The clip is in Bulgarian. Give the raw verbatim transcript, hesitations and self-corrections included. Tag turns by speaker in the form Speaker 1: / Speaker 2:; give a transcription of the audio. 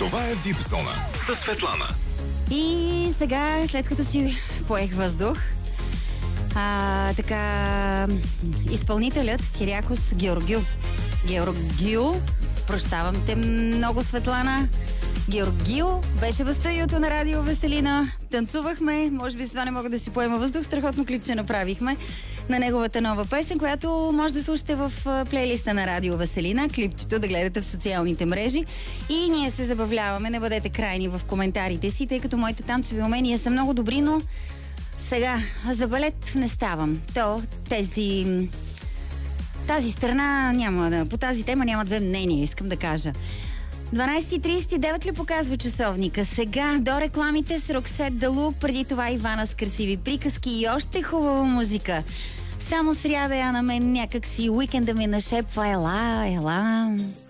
Speaker 1: Това е Випзона със Светлана.
Speaker 2: И сега, след като си поех въздух, а, така, изпълнителят Кириакос Георгиу. Георгиу, прощавам те много, Светлана. Георгиу беше в студиото на Радио Веселина. Танцувахме, може би с това не мога да си поема въздух. Страхотно клипче направихме на неговата нова песен, която може да слушате в плейлиста на Радио Веселина. Клипчето да гледате в социалните мрежи. И ние се забавляваме. Не бъдете крайни в коментарите си, тъй като моите танцови умения са много добри, но сега за балет не ставам. То тези... Тази страна няма да... По тази тема няма две мнения, искам да кажа. дванайсет и трийсет и девет ли показва часовника? Сега до рекламите с Роксет Далук, преди това Ивана с красиви приказки и още хубава музика. Само сряда я на мен някак си уикенда ми нашепва ела, ела.